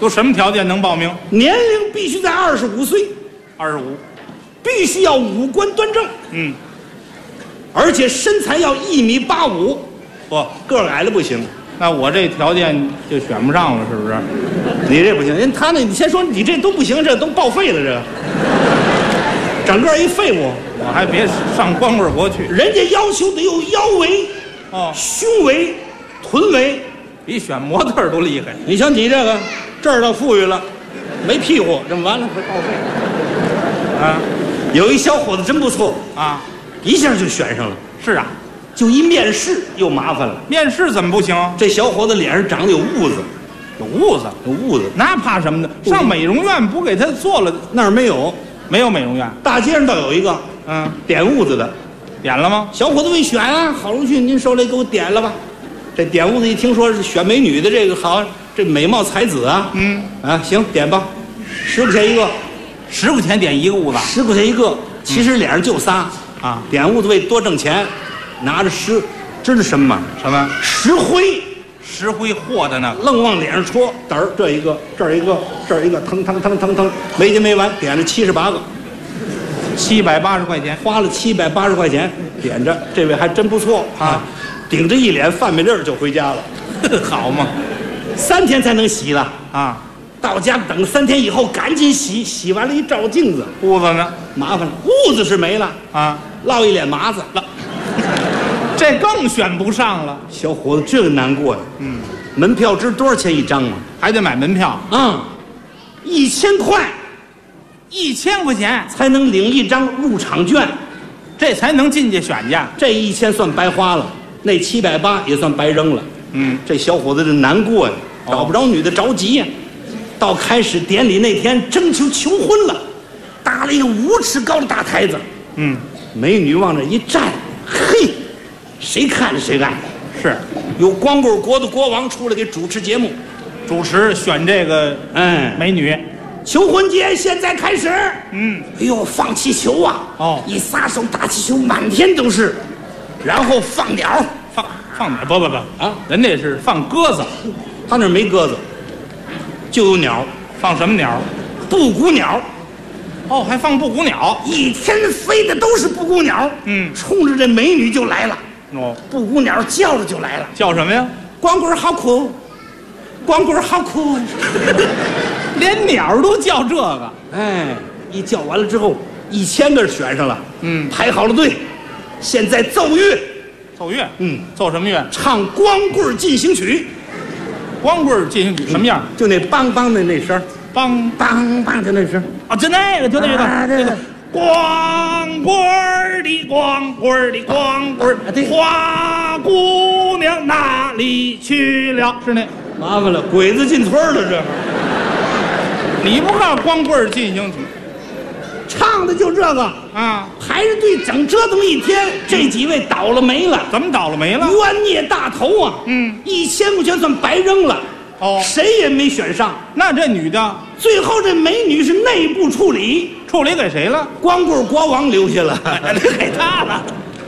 都什么条件能报名？ 年龄必须在25岁 ，25， 必须要五官端正，而且身材要1.85米， 不， 个儿矮了不行。 那我这条件就选不上了，是不是？ 你这不行，人他那你先说你这都不行，这都报废了，这整个一废物。 我还别上光棍国去， 人家要求得有腰围、胸围、臀围， 比选模特都厉害。 你瞧你这个这儿倒富裕了，没屁股，这么完了会报废啊！有一小伙子真不错啊， 一下就选上了。 是啊， 就一面试又麻烦了。 面试怎么不行？ 这小伙子脸上长得有痦子， 有痦子， 有痦子， 那怕什么呢？上美容院不给他做了？ 那儿没有， 没有美容院。 大街上倒有一个，点痦子的， 点了吗？ 小伙子未选啊，郝荣旭，您受累给我点了吧。这点痦子一听说是选美女的，这个好，这美貌才子啊，行，点吧，10块钱一个 ，10块钱点一个痦子 ，10块钱一个，其实脸上就仨啊， 点痦子为多挣钱，拿着知道什么吗？ 什么？ 石灰。 石灰和的那个， 愣往脸上戳，嘚儿这一个，这儿一个，这儿一个，腾腾腾腾腾，没完没完，点了78个 ，780块钱， 花了780块钱点着，这位还真不错啊，顶着一脸饭面粒就回家了， 好嘛 ，3天才能洗了啊， 到家等3天以后赶紧洗，洗完了一照镜子， 痦子呢？ 麻烦了，痦子是没了啊， 落一脸麻子了。 这更选不上了， 小伙子这个难过呀。门票值多少钱一张啊？ 还得买门票。 1000块 ，1000块钱才能领一张入场券， 这才能进去选去。 这1000算白花了，那780也算白扔了。这小伙子这难过呀，找不着女的着急呀。到开始典礼那天征求婚了，搭了一个5尺高的大台子。美女往那一站，嘿。谁看着谁爱， 是有光棍国的国王出来给主持节目， 主持选这个美女， 求婚节现在开始。哎呦，放气球啊！一撒手打气球满天都是，然后放鸟， 放鸟不啊，人家是放鸽子， 他那没鸽子，就有鸟， 放什么鸟？ 布谷鸟。 还放布谷鸟， 一天飞的都是布谷鸟。冲着这美女就来了。布谷鸟叫着就来了， 叫什么呀？ 光棍好酷，光棍好酷， 连鸟都叫这个。 一叫完了之后，1000个选上了。排好了队，现在奏乐。 奏乐？奏什么乐？ 唱光棍进行曲。 光棍进行曲什么样？ 就那梆梆的那声， 梆梆梆的那声。 就那个，这个。光棍儿的光棍儿的光棍儿，花姑娘哪里去了？是那， 麻烦了，鬼子进村了这。 你不告诉光棍儿进行曲， 唱的就这个啊，排着队整折腾一天，这几位倒了霉了。 怎么倒了霉了？ 冤孽大头啊！1000块钱算白扔了。谁也没选上。 那这女的， 最后这美女是内部处理给谁了？ 光棍国王留下了， 给他了。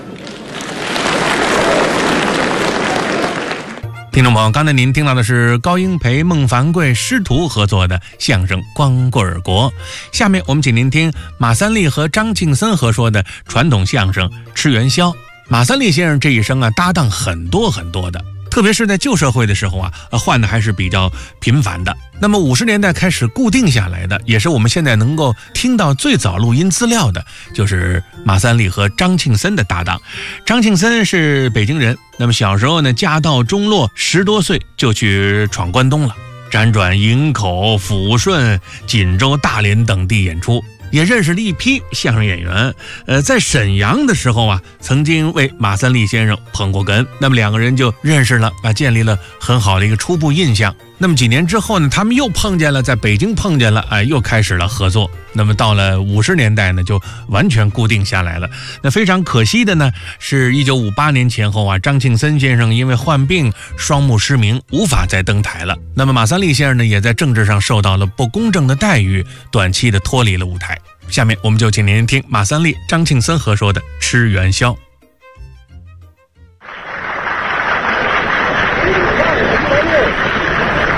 听众朋友，刚才您听到的是高英培、孟凡贵师徒合作的相声《光棍国》。下面我们请您听马三立和张庆森合说的传统相声《吃元宵》。马三立先生这一生搭档很多的。特别是在旧社会的时候换的还是比较频繁的。那么50年代开始固定下来的，也是我们现在能够听到最早录音资料的，就是马三立和张庆森的搭档。张庆森是北京人，那么小时候呢，家道中落，10多岁就去闯关东了，辗转营口、抚顺、锦州、大连等地演出。也认识了一批相声演员，在沈阳的时候曾经为马三立先生捧过哏，那么2个人就认识了，建立了很好的一个初步印象。那么几年之后呢，他们又碰见了，在北京碰见了，又开始了合作。那么到了50年代呢，就完全固定下来了。那非常可惜的呢，是1958年前后张庆森先生因为患病双目失明，无法再登台了。那么马三立先生呢，也在政治上受到了不公正的待遇，短期的脱离了舞台。下面我们就请您听马三立、张庆森合说的《吃元宵》。